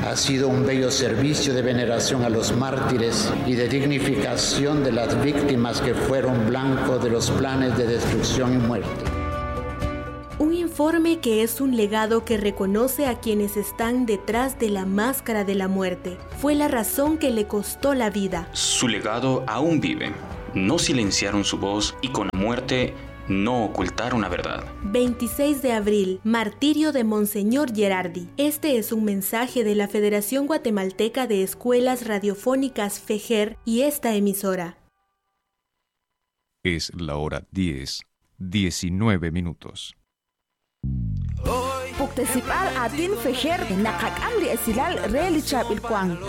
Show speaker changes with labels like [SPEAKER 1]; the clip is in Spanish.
[SPEAKER 1] Ha sido un bello servicio de veneración a los mártires y de dignificación de las víctimas que fueron blanco de los planes de destrucción y muerte.
[SPEAKER 2] Un informe que es un legado que reconoce a quienes están detrás de la máscara de la muerte. Fue la razón que le costó la vida.
[SPEAKER 3] Su legado aún vive. No silenciaron su voz y con la muerte no ocultaron la verdad.
[SPEAKER 2] 26 de abril, martirio de Monseñor Gerardi. Este es un mensaje de la Federación Guatemalteca de Escuelas Radiofónicas FEGER y esta emisora.
[SPEAKER 4] Es la hora 10:19 minutos.
[SPEAKER 5] Puktesipal atin FEGER nakakam di asilal relichab ilkwang.